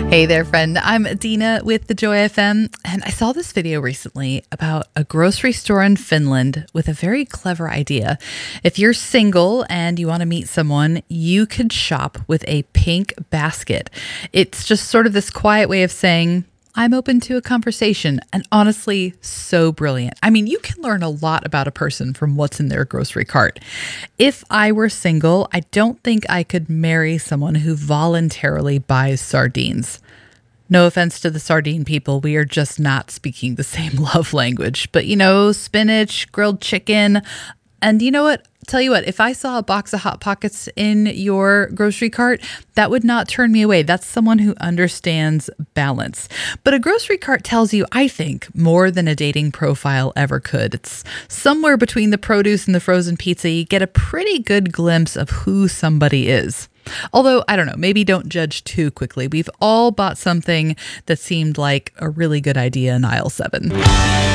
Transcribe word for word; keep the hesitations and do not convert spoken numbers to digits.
Hey there, friend. I'm Adina with the Joy F M, and I saw this video recently about a grocery store in Finland with a very clever idea. If you're single and you want to meet someone, you could shop with a pink basket. It's just sort of this quiet way of saying, I'm open to a conversation, and honestly, so brilliant. I mean, you can learn a lot about a person from what's in their grocery cart. If I were single, I don't think I could marry someone who voluntarily buys sardines. No offense to the sardine people, we are just not speaking the same love language. But you know, spinach, grilled chicken, and you know what? Tell you what, if I saw a box of Hot Pockets in your grocery cart, that would not turn me away. That's someone who understands balance. But a grocery cart tells you, I think, more than a dating profile ever could. It's somewhere between the produce and the frozen pizza. You get a pretty good glimpse of who somebody is. Although, I don't know, maybe don't judge too quickly. We've all bought something that seemed like a really good idea in aisle seven.